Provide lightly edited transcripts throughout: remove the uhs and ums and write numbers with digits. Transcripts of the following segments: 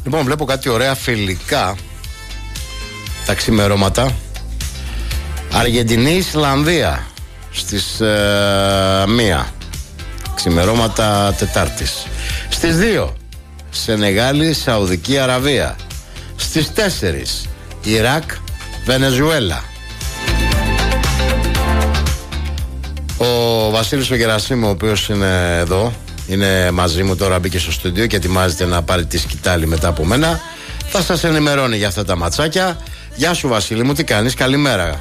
Λοιπόν, βλέπω κάτι ωραία φιλικά τα ξημερώματα. Αργεντινή-Ισλανδία στις 1 ξημερώματα Τετάρτης. Στις 2 Σενεγάλη-Σαουδική Αραβία. Στις 4 Ιράκ-Βενεζουέλα. Ο Βασίλης ο Γερασίμου, ο οποίος είναι εδώ, είναι μαζί μου τώρα, μπήκε στο στούντιο και ετοιμάζεται να πάρει τη σκητάλη μετά από μένα. Θα σας ενημερώνει για αυτά τα ματσάκια. Γεια σου Βασίλη μου, τι κάνεις, καλημέρα.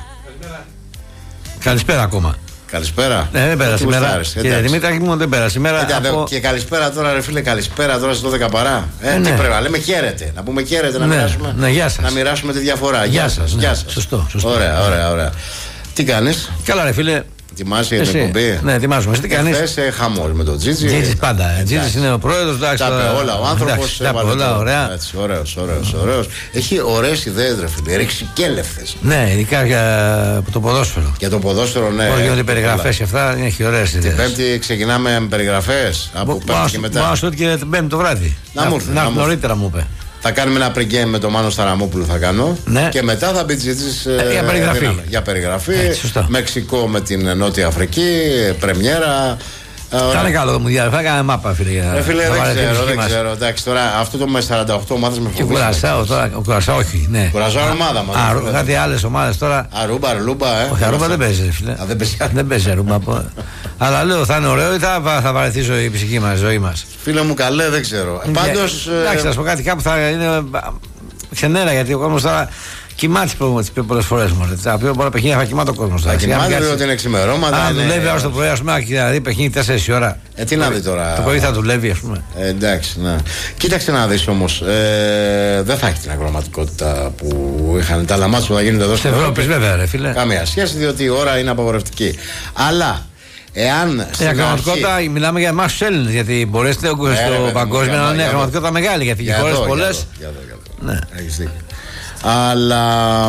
Καλησπέρα ακόμα. Καλησπέρα. Ναι, δεν πέρασε σήμερα. Κύριε Δημήτρη, μου δεν πέρασε σήμερα. Και καλησπέρα τώρα, ρε φίλε, καλησπέρα τώρα στις 12 παρά. Τι πρέπει να λέμε, χαίρετε. Να πούμε χαίρετε, να μοιράσουμε. Ναι, γεια σας. Να μοιράσουμε τη διαφορά. Γεια σας. Γεια σας. Σωστό. Ωραία. Τι κάνεις? Καλά, ρε φίλε. Ετοιμάσαι για την εκπομπή? Ναι, ετοιμάζομαι. Εσύ τι κάνεις? Χθες χαμός με τον Τζίτζι. Τζίτζι πάντα. Τζίτζι είναι ο πρόεδρος. Τα είπε όλα ο άνθρωπος. Τα είπε όλα, ωραία. Ωραίος. Έχει ωραίες ιδέες, ρε φίλε. Ρηξικέλευθες. Ναι, ειδικά για το ποδόσφαιρο. Για το ποδόσφαιρο, ναι. Πώς γίνονται περιγραφές και αυτά, έχει ωραίες ιδέες. Την Πέμπτη ξεκινάμε με περιγραφές. Από Πέμπτη και μετά. Πάω και την Πέμπτη το βράδυ. Να έρθει νωρίτερα, μου είπε. Θα κάνουμε ένα pre-game με τον Μάνο Σταραμόπουλο, θα κάνω. Ναι. Και μετά θα μπει Τζίτζης για περιγραφή. Μεξικό με την Νότια Αφρική, πρεμιέρα. Θα είναι καλό το Μουντιάλ, θα κάνουμε μάπα, φίλε. Φίλε, δεν ξέρω. Εντάξει, τώρα αυτό το με 48 ομάδες με φοβίζει. Και Κουρασάο τώρα, ο Κουρασάο όχι. Ναι. Κουρασάο ομάδα μας. Κάτι άλλες ομάδες τώρα. Αρούμπα. Όχι, Αρούμπα δεν παίζει, φίλε. Δεν παίζει Αρούμπα. Αλλά λέω θα είναι ωραίο ή θα βαρεθεί η ψυχή μας, η ζωή μας. Φίλε μου, καλέ, δεν ξέρω. Πάντως. Εντάξει, να σου πω κάτι, κάπου θα είναι ξενέρα, γιατί ο κόσμος τώρα κοιμάται τις πολλές φορές μου. Τα οποία πολλά παιχνίδια θα κοιμάται ο κόσμος. Θα κοιμάται ότι είναι ξημερώματα. Αν δουλεύει άρα το πρωί, ας πούμε, δηλαδή παιχνίδι 4 η ώρα. Τι να δει τώρα. Το πρωί θα δουλεύει, ας πούμε. Εντάξει, ναι. Κοίταξε να δεις όμως. Δεν θα έχει την αγροματικότητα που είχαν τα λαμάτσου να γίνονται εδώ στην Ευρώπη. Βέβαια, ρε φίλε. Καμία σχέση, διότι η ώρα είναι απαγορευτική. Αλλά. Εάν η αγροματικότητα, μιλάμε για εμάς τους Έλληνες, γιατί μπορεί στο παγκόσμιο να είναι αγροματικότητα μεγάλη, γιατί οι χώρες πολλές. Ναι, έχεις δίκιο. Αλλά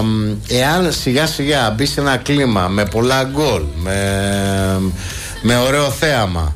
εάν σιγά σιγά μπει σε ένα κλίμα με πολλά γκολ, με ωραίο θέαμα,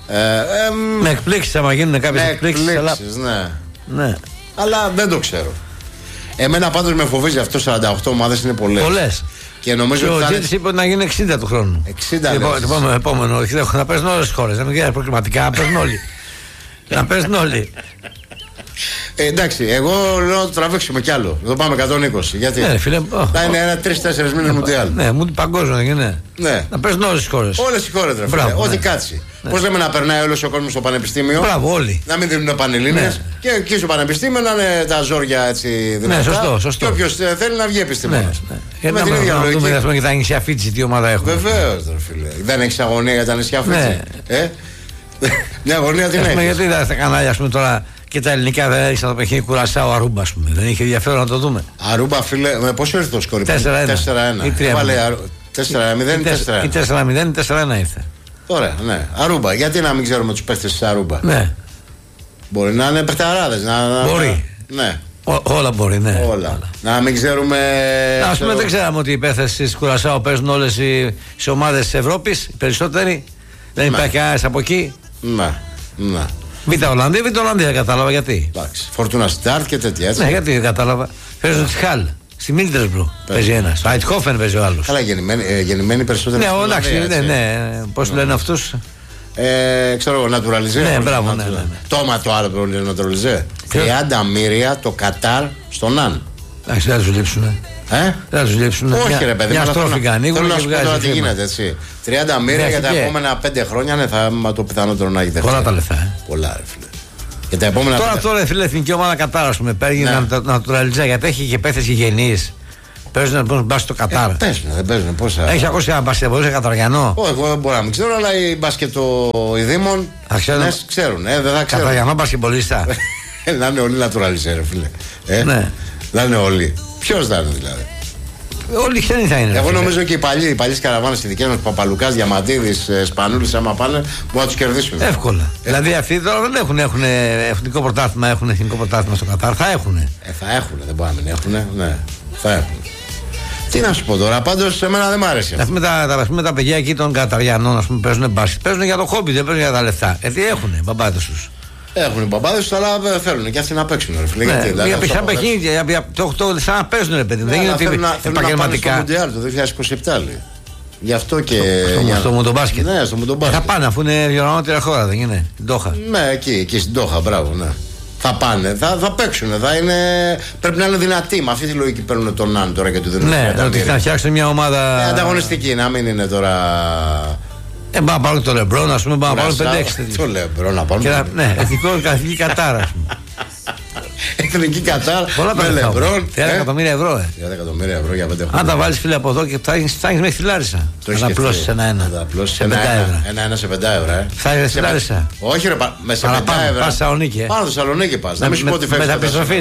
με εκπλήξεις, άμα γίνουν κάποιες εκπλήξεις, ναι. Αλλά δεν το ξέρω. Εμένα πάντως με φοβίζει αυτό, 48 ομάδες είναι πολλές. Και νομίζω ότι ο Τζίτζης είπε να γίνει 60 του χρόνου. 60 λοιπόν, επόμενο, να παίζουν όλες τις χώρες. Να μην γίνει προκριματικά, να παίζουν όλοι. Να παίζουν όλοι. Εντάξει, εγώ λέω να το τραβήξουμε κι άλλο. Εδώ πάμε 120. Γιατί φίλε, θα είναι 3-4 μήνες Μουντιάλ. Ναι, παγκόσμιο δεν είναι. Να παίζουν όλες τις χώρες. Όλες οι χώρες, ρε φίλε. Ό,τι κάτσει. Πώς λέμε να περνάει όλος ο κόσμος στο πανεπιστήμιο. Μπράβο, όλοι. Να μην δίνουν πανελλήνιες. Και εκεί στο πανεπιστήμιο να είναι τα ζόρια έτσι δυνατά. Ναι, σωστό. Και όποιος θέλει να βγει επιστήμονας. Με την ίδια λογική. Να δούμε και τα νησιά Φίτζι, τι ομάδα έχουν. Βεβαίως, ρε φίλε. Δεν έχεις αγωνία για τα νησιά Φίτζι. Μια αγωνία την έχεις. Γιατί δεν στα κανάλια, ας πούμε τώρα. Και τα ελληνικά δεν έριξαν το παιχνίδι Κουρασάο Αρούμπα, ας πούμε. Δεν είχε ενδιαφέρον να το δούμε. Αρούμπα, φίλε, με πόσο ήρθε το σκορ? 4-1. 4-0 ή 4-0 ή 4-1 ήρθε. Ωραία, ναι. Αρούμπα, γιατί να μην ξέρουμε τους παίχτες της Αρούμπα? Ναι. Μπορεί να είναι παιχταράδες. Μπορεί. Ναι. Όλα μπορεί, ναι. Όλα. Να μην ξέρουμε. Ας πούμε, δεν ξέραμε ότι οι παίχτες της Κουρασάο παίζουν όλες οι ομάδες της Ευρώπης, οι περισσότεροι. Δεν υπάρχει κανένας από εκεί. Ναι. Β' Ολλανδία δεν κατάλαβα γιατί. Φορτούνα Στάρτ και τέτοια έτσι. Ναι, γιατί δεν κατάλαβα. Παίζουν στη Χάλ. Στη Μίλτερσμπρου παίζει ένα. Στο Αιτχόφεν παίζει ο άλλο. Καλά, γεννημένοι περισσότεροι. Ναι, εντάξει, ναι. Πώς λένε αυτούς? Ξέρω εγώ, Νατουραλιζέ. Ναι, μπράβο, ναι. Το άλλο που λένε Νατουραλιζέ. 30 μοίρια το Κατάρ στον Αν. Εντάξει, δεν θα του λείψουνε. Δεν θα του λείψουνε. Όχι, ρε παιδί, μια στροφή κάνει. Θέλω να σου πω τώρα τι γίνεται, έτσι. 30 μοίρια για τα επόμενα 5 χρόνια, ναι, θα το πιθανότερο να έχετε. Πολλά τα λεφτά. Πολλά, ρε φίλε. Για τα επόμενα τώρα, φίλε, εθνική ομάδα Κατάρ, ας πούμε, παίρνει Νατουραλιζέ, γιατί έχει και παίχτες γηγενείς. Παίζουν να μπουν στο Κατάρ. Δεν παίζουν. Πόσα. Έχει ακούσει ένα μπασκετμπολίστα Καταριανό? Όχι, εγώ δεν μπορώ να μην ξέρω, αλλά οι μπασκετοειδήμων ξέρουν. Δεν θα ξέρουν. Καταριανό μπασκετμπολίστα. Να είναι όλοι Νατουραλιζέ, ρε φίλε. Ναι. Να είναι όλοι. Ποιος θα είναι δηλαδή? Όλοι ξένοι θα είναι. Εγώ νομίζω και οι παλιές καραβάνες οι δικές μας, Παπαλουκάς, Διαμαντίδης, Σπανούλης, άμα πάνε, μπορούν να τους κερδίσουν. Εύκολα. Δηλαδή αυτοί τώρα δεν έχουν εθνικό πρωτάθλημα, έχουν εθνικό πρωτάθλημα στο Κατάρ. Θα έχουν. Θα έχουν, δεν μπορεί να μην έχουν. Ναι, θα έχουν. Τι να σου πω τώρα, πάντως εμένα δεν μ' άρεσε. Ας πούμε τα παιδιά εκεί των Καταριανών, ας πούμε, παίζουν μπάσκετ. Παίζουν για το χόμπι, δεν παίζουν για τα λεφτά. Τι έχουνε, μπαμπάδες τους. Έχουν οι μπαμπάδες, αλλά θέλουν και αυτοί να παίξουν. Για πιθανά παιχνίδια, σαν να παίζουν, ρε παιδί μου. Δεν είναι επαγγελματικά. Στο Μουντιάλ το 2027 λέει. Γι' αυτό και. Στο Μουντομπάσκετ. Ναι, στο Μουντομπάσκετ. Θα πάνε αφού είναι διοργανώτρια χώρα, δεν είναι. Ντόχα. Ναι, εκεί στην Ντόχα, μπράβο, ναι. Θα πάνε, θα παίξουν. Πρέπει να είναι δυνατοί. Με αυτή τη λογική παίρνουν τον Ναν τώρα και του δίνουν. Ναι, ότι θα φτιάξουν μια ομάδα. Ανταγωνιστική, να μην είναι τώρα. Να πάρουν το Λεμπρόν, α πούμε, να πάρουν 5-6. Το Λεμπρόν να πάρουν. Ναι, εθνική Κατάρα, α πούμε. Εθνική Κατάρα. Πολλά με Λεμπρόν. 30 εκατομμύρια ευρώ, 30 εκατομμύρια ευρώ για 5 χρόνια. Αν τα βάλει, φίλε, από εδώ και θα έχει μέχρι τη Λάρισα. Θα απλώσει ένα-ένα. Σε 5 ευρώ. Ένα σε 5 ευρώ. Θα έχει στη Λάρισα. Όχι, ρε, με σε 5 ευρώ. Πα Θεσσαλονίκη. Πάνω Θεσσαλονίκη πα. Να μην σου πω ότι φεύγει. Μεταπιστροφή.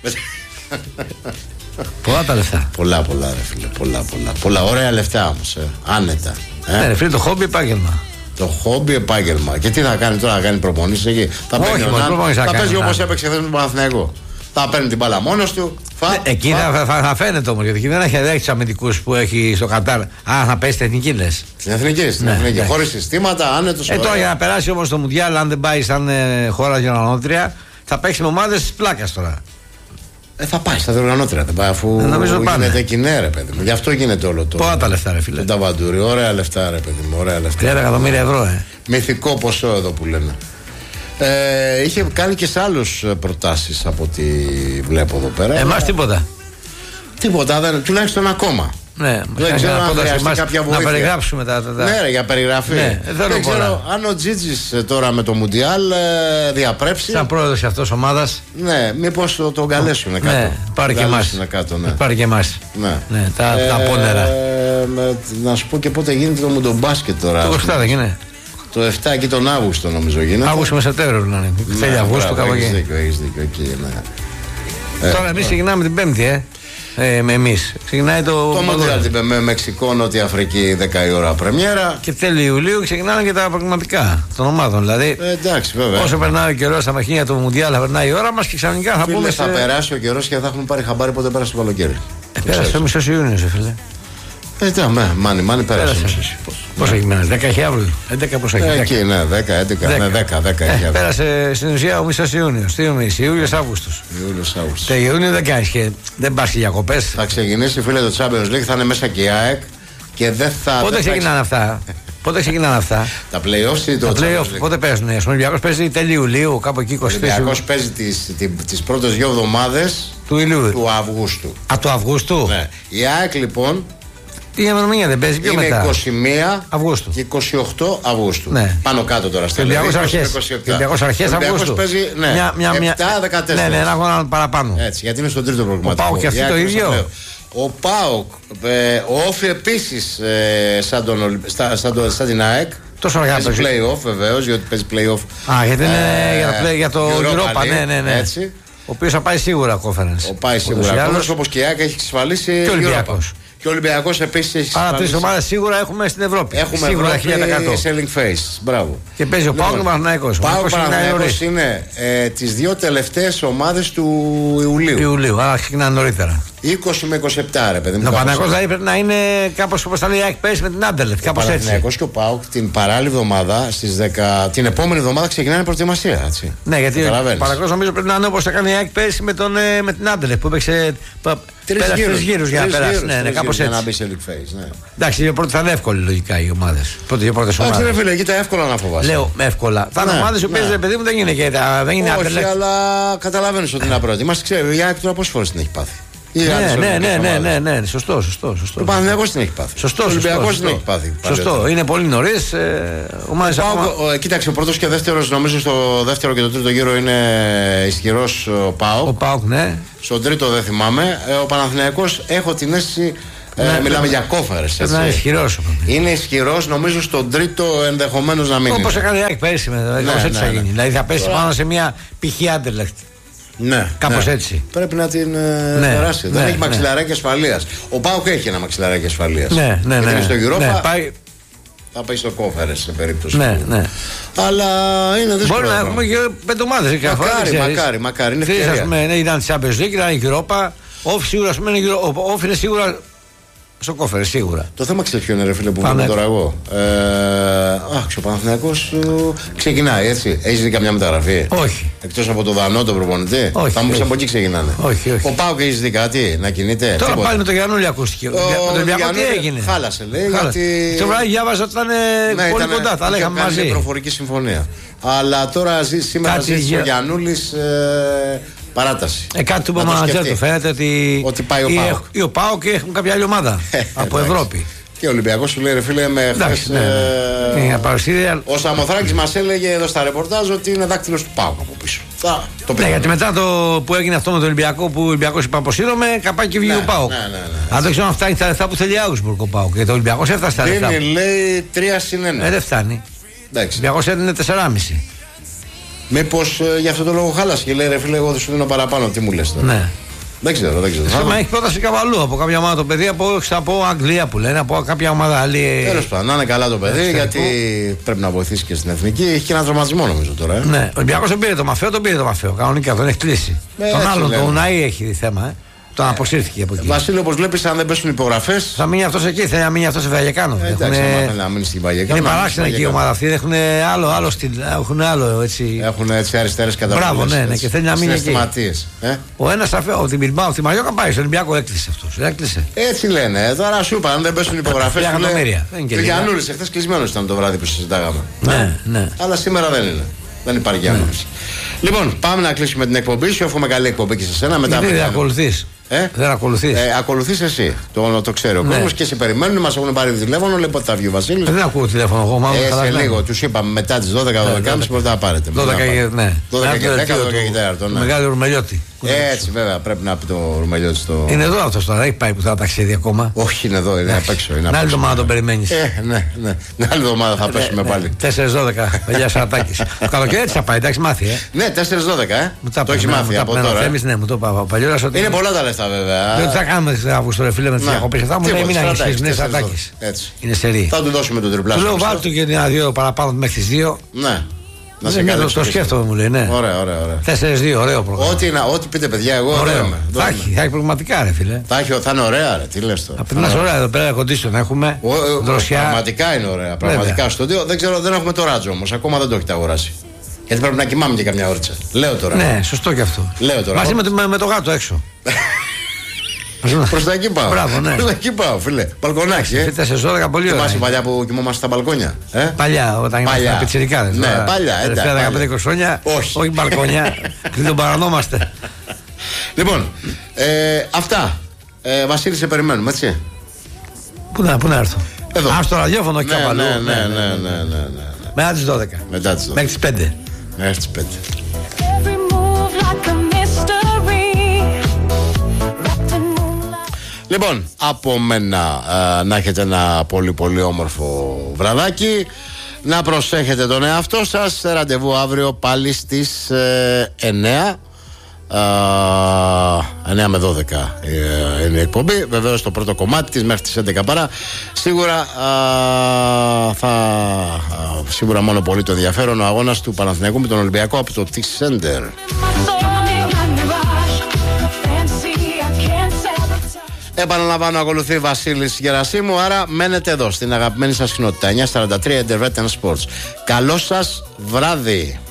Πολλά τα λεφτά. Πολλά, ρε φίλε. Πολλά. Ωραία λεφτά όμω. Άνετα. Ναι, ρε φίλε, το χόμπι επάγγελμα. Το χόμπι επάγγελμα. Και τι θα κάνει τώρα, να κάνει προπονήσεις εκεί. Θα παίζει όπως έπαιξε χθες με τον Παναθηναϊκό. Θα παίρνει την μπάλα μόνος του. Εκεί θα φαίνεται όμως, γιατί δεν έχει τους αμυντικούς που έχει στο Κατάρ. Θα πέσει στην εθνική, λες. Στην εθνική. Χωρίς συστήματα, άνετος. Τώρα για να περάσει όμως το Μουντιάλ, αν δεν πάει σαν χώρα διοργανώτρια, θα παίξει με ομάδες της πλάκας τώρα. Θα πάει στα διοργανώτρια, δεν πάει, αφού γίνεται κοινέ, ρε παιδί μου. Γι' αυτό γίνεται όλο το. Πολλά τα λεφτά, ρε φίλε. Τα βαντούρι, ωραία λεφτά, ρε παιδί μου. 30 εκατομμύρια ευρώ, Μυθικό ποσό εδώ που λένε. Είχε κάνει και σε άλλους προτάσεις από ό,τι βλέπω εδώ πέρα. Εμάς τίποτα. Τίποτα, τουλάχιστον ακόμα. Ναι, δεν ξέρω αν χρειάζεται κάποια βοήθεια. Να περιγράψουμε τα. Ναι, για περιγραφή. Ναι, δεν ξέρω αν ο Τζίτζης τώρα με το Μουντιάλ διαπρέψει. Σαν πρόεδρος αυτός ομάδας. Ναι, μήπως τον καλέσουν κάτω. Ναι, πάρει και εμάς. Πάρει και εμάς. Ναι, τα πόνερα. Να σου πω και πότε γίνεται το Μουντομπάσκετ τώρα. Το 27 δεν είναι. Το 7 εκεί τον Αύγουστο νομίζω γίνεται. Αύγουστο με Σεπτέμβριο να είναι. Τέλη Αυγούστου κάπου εκεί. Έχεις δίκιο εκεί, ναι. Τώρα εμείς ξεκινάμε την Πέμπτη, με εμείς. Ξεκινάει το Μουντιάλ με Μεξικό, Νότια Αφρική 10 η ώρα πρεμιέρα. Και τέλη Ιουλίου ξεκινάνε και τα πραγματικά των ομάδων. Δηλαδή, εντάξει, βέβαια. Όσο περνάει ο καιρός στα μαχήνια του Μουντιάλ, θα περνάει η ώρα μας και ξαφνικά θα πούμε. Θα περάσει ο καιρός και θα έχουν πάρει χαμπάρι πότε πέρασε το καλοκαίρι. Πέρασε το μισό Ιούνιο, φίλε. Μάνι πέρασε. Πόσο έχει μείνει, 10 Αύριο, 11 πόσο έχει. Εκεί, ναι, 10. Πέρασε στην ουσία ο μισός Ιούνιος. Τι νομίζεις, Ιούλιος-Αύγουστος. Το Ιούνιο δεν κάνεις και δεν πας και διακοπές. Θα ξεκινήσει, φίλε, το Champions League, θα είναι μέσα και η ΑΕΚ και δεν θα. Πότε ξεκινάνε αυτά. Πότε ξεκινάνε αυτά. Τα playoffs ή το Champions League. Πότε παίζουν. Ο Ολυμπιακός παίζει τέλη Ιουλίου, κάπου εκεί 23. Ο Ολυμπιακός παίζει τις πρώτες 2 εβδομάδες του Αυγούστου. Του Αυγούστου. Ναι. Η ΑΕΚ λοιπόν. Η ημερομηνία δεν παίζει πιο μετά. Είναι 21 Αυγούστου και 28 Αυγούστου. Ναι. Πάνω κάτω τώρα στα Ολυμπιακός αρχές Αυγούστου. Παίζει 7-14. Ναι, ένα αγώνα παραπάνω. Έτσι, γιατί είναι στον τρίτο προγραμματισμό. Ο ΠΑΟΚ και αυτό το ίδιο. Ο ΠΑΟΚ, ο Όφη επίσης σαν την ΑΕΚ. Τόσο αργά παίζει play-off βεβαίως, γιατί παίζει play-off. Γιατί είναι για το Europa, ναι. Έτσι. Ο οποίος θα πάει σίγουρα conference. Πάει σίγουρα conference, όπως και η ΑΕΚ έχει εξασφαλίσει. Και ο Ολυμπιακός. Και ο Ολυμπιακός επίσης έχει εξασφαλίσει. Άρα 3 ομάδες σίγουρα έχουμε στην Ευρώπη. Έχουμε σίγουρα 1000%. Selling face. Μπράβο. Και παίζει ο ΠΑΟΚ και ο Παναθηναϊκός. Ο Παναθηναϊκός είναι τις 2 τελευταίες ομάδες του Ιουλίου. Άρα ξεκινάνε νωρίτερα. 20 με 27, ρε παιδί μου. Ο Παναθηναϊκός δηλαδή πρέπει να είναι κάπως όπως θα λέει η ΑΕΚ παίζει με την Άντερλεφτ. Κάπως έτσι. Ο Παναθηναϊκός και ο ΠΑΟΚ την παράλληλη εβδομάδα, την επόμενη εβδομάδα ξεκινάνε προετοιμασία. Έτσι. Ναι, γιατί ο Παναθηναϊκός νομίζω πρέπει να είναι όπως θα κάνει η ΑΕΚ παίζει με την Άντερλεφτ που έπαιξε. 3 γύρους για να περάσει. Ναι, κάπως έτσι. Να μπει σε League Phase, ναι. Εντάξει, οι πρώτοι θα είναι εύκολοι λογικά οι ομάδες. Πρώτοι ομάδες. Εντάξει, ρε φίλε, εκεί τα εύκολα να φοβάσαι. Λέω εύκολα. Θα είναι ομάδες που παίζει, παιδί μου, δεν είναι και όχι, αλλά καταλαβαίνεις ότι είναι πρώτη. Μας ξέρει, η ΑΕΚ τώρα πόσες φορές την έχει πάθει. Ναι, σωστό. Ο Παναθηναϊκός την έχει πάθει. Σωστό. Ο Ολυμπιακός την έχει πάθει. Σωστό, είναι πολύ νωρίς. Κοίταξε, ο πρώτος και δεύτερος, νομίζω στο δεύτερο και το τρίτο γύρο είναι ισχυρός ο ΠΑΟΚ. Ο ΠΑΟΚ, ναι. Στον τρίτο δεν θυμάμαι. Ο Παναθηναϊκός έχω την αίσθηση. Μιλάμε για κόφερες. Είναι ισχυρός. Είναι ισχυρός, νομίζω στον τρίτο ενδεχομένως να μην είναι. Όπως έκανε η ΑΕΚ πέρσι, έτσι θα γίνει. Δηλαδή θα πέσει πάνω σε μια π.χ. Άντερλεχτ. Ναι, κάπως έτσι. Πρέπει να την περάσει. Δεν έχει μαξιλαράκι ασφαλείας. Ο ΠΑΟΚ έχει ένα μαξιλαράκι ασφαλείας. Ναι. Είναι στο Europa. Πάει... Θα πάει στο κόφερες σε περίπτωση. Ναι. Αλλά είναι δύσκολο. Μπορεί να έχουμε και 5 ομάδες. Μακάρι. Είναι ευκαιρία. Ήταν τη Champions League, ήταν η Europa. Όφ είναι σίγουρα στο κόφερες, σίγουρα. Το θέμα ξέρεις ποιο είναι, ρε φίλε, που βλέπω τώρα εγώ. Ο Παναθηναϊκός ξεκινάει, έτσι. Έχεις δει καμιά μεταγραφή? Όχι. Εκτός από το Δανό, τον προπονητή. Όχι, θα μου πεις από εκεί ξεκινάνε. Όχι. Ο Πάοκ έχει δει κάτι να κινείται? Τώρα πάλι με το Γιαννούλη ακούστηκε. Με τον Ολυμπιακό τι έγινε? Χάλασε, λέει. Γιατί... Το βράδυ διάβαζα ότι ήταν πολύ κοντά. Τα λέγαμε μαζί. Είναι προφορική συμφωνία. Αλλά τώρα σήμερα ζήτησε ο Γιαννούλης παράταση. Κάτι του μανατζέρ του φαίνεται ότι πάει ο Πάοκ. Ή ο Πάοκ και έχουν κάποια άλλη ομάδα από Ευρώπη. Και ο Ολυμπιακός σου λέει ρε φίλε με χθες ο Σαμοθράκης μας έλεγε εδώ στα ρεπορτάζ ότι είναι δάκτυλος του ΠΑΟΚ από πίσω. Ναι, γιατί μετά το που έγινε αυτό με τον Ολυμπιακό που ο Ολυμπιακός είπε αποσύρωμαι, καπάκι βγήκε ο ΠΑΟΚ. Αν δεν ξέρω αν φτάνει τα λεφτά που θέλει Άουσμπουργκ ο ΠΑΟΚ. Γιατί ο Ολυμπιακός έφτασε τα λεφτά. Είναι λέει 3-1. Δεν φτάνει. Ο Ολυμπιακός έδινε 4,5. Μήπως για αυτό το λόγο χάλασε και λέει ρε φίλε εγώ δεν σου δίνω παραπάνω, τι μου λες τώρα? Ναι. Δεν ξέρω. Μα έχει πρόταση καβαλού από κάποια ομάδα το παιδί, από Αγγλία που λένε, από κάποια ομάδα άλλη. Τέλος πάντων, να είναι καλά το παιδί, γιατί πρέπει να βοηθήσει και στην εθνική. Έχει και ένα τραυματισμό νομίζω τώρα. Ναι, ο Ολυμπιακός τον πήρε το Μαφέο, κανονικά τον έχει κλείσει. Τον άλλον, τον Ουναή έχει θέμα. Τον αποσύρθηκε από εκεί. Βασίλειο, όπως βλέπεις, αν δεν πέσουν υπογραφές. Θα μείνει αυτός εκεί, θέλει να μείνει αυτός σε Βαγεκάνο. Εντάξει, να μείνει στην Βαγεκάνο. Είναι παράξενη εκεί η ομάδα αυτή. Έχουν άλλο στυλ. Έχουν άλλο έτσι. Έχουν έτσι αριστερές καταβολές. Μπράβο, ναι, και θέλει να μείνει εκεί. Ο ένας από την Μπιλμπάου, τη Μαγιόκα πάει στον Ολυμπιακό, έκλεισε αυτός. Έτσι λένε. Τώρα σου είπα, αν δεν πέσουν υπογραφές. Ο Γιαννούλης εχθές κλεισμένος ήταν το βράδυ που συζητάγαμε. Ναι. Αλλά σήμερα δεν είναι. Δεν υπάρχει Γιαννούλης. Λοιπόν, πάμε να κλείσουμε την εκπομπή. Σου εύχομαι καλή εκπομπή και σε σένα. Μετά δεν ακολουθείς. Δεν ακολουθείς. Ακολουθείς εσύ. Το ξέρω. Ο κόσμος και σε περιμένουν. Μας έχουν πάρει τηλέφωνο. Λέει πότε θα βγει ο Βασίλης. Δεν ακούω τηλέφωνο εγώ. Μάλλον σε λίγο. Τους είπαμε μετά τις 12-12.30 μπορείτε να πάρετε. 12 και 10, 12 και 4. Μεγάλο Ρουμελιώτη. Έτσι βέβαια πρέπει να πει το Ρουμελιώτη στο. Είναι εδώ αυτός τώρα. Έχει πάει που θα ταξίδι ακόμα. Όχι, είναι εδώ. Είναι απ' έξω. Την άλλη εβδομάδα τον περιμένεις. Ναι. Την άλλη εβδομάδα θα πέσουμε πάλι. 4-12. Παλιά Σαρατάκης. Το καλοκαίρι έτσι θα πάει. Εντάξει, μάθει. Ναι, 4-12. Το έχει μάθει από τώρα. Ναι, μου το είπα ο Παλιώρας ότι. Είναι πολλά τα λεφτά βέβαια. Δεν θα κάνουμε την Αύγουστο ρε φίλε με τις διακοπές. Θα μου λέει μην αγγίξεις νέες Σαρατάκης. Είναι σερί. Θα του δώσουμε τον τριπλάσιο. Του λέω βάλ του και ένα-δύο παραπάνω μέχρι τις 2. Ναι. Το σκέφτομαι μου λέει, ναι. Ωραία. 4-2, ωραίο πρόγραμμα. Ό,τι πείτε παιδιά, εγώ θα έχει πραγματικά ρε φίλε. Θα είναι ωραία, ρε, τι λες τώρα. Απ' την άλλη, ωραία εδώ πέρα κοντίσιο να έχουμε. Δροσιά. Πραγματικά είναι ωραία. Πραγματικά στο δύο. Δεν ξέρω, δεν έχουμε το ράτζο όμως. Ακόμα δεν το έχετε αγοράσει. Γιατί πρέπει να κοιμάμαι και καμιά ώριτσα. Λέω τώρα. Ναι, σωστό και αυτό. Λέω τώρα. Μαζί με το γάτο έξω. Προς τα εκεί πάω. Μπράβο, ναι. Προς τα εκεί πάω, φίλε. Μπαλκονάκι, 4-12 πολύ ωραία. Θυμάσαι παλιά που κοιμόμαστε στα μπαλκόνια. Παλιά, όταν ήμασταν πιτσιρικάδες. Ναι, παλιά. Τελευταία 15-20 χρόνια. Όχι μπαλκόνια. Δεν τον παρανόμαστε. Λοιπόν, αυτά. Βασίλη, σε περιμένουμε, έτσι. Πού να έρθω. Εδώ. Α, στο ραδιόφωνο και κάπου αλλού. Ναι. Μετά τις 12. Μέχρι τις 5. Μέχρι τις 5. Λοιπόν, από μένα να έχετε ένα πολύ πολύ όμορφο βραδάκι. Να προσέχετε τον εαυτό σας. Ραντεβού αύριο πάλι στις 9. 9 με 12 είναι η εκπομπή. Βεβαίως το πρώτο κομμάτι της μέχρι τις 11 παρά. Σίγουρα σίγουρα μόνο πολύ το ενδιαφέρον ο αγώνας του Παναθηναϊκού με τον Ολυμπιακό από το T-Center. Επαναλαμβάνω, ακολουθεί Βασίλης Γερασίμου. Άρα μένετε εδώ στην αγαπημένη σας κοινότητα 943 Internet Sports. Καλό σας βράδυ.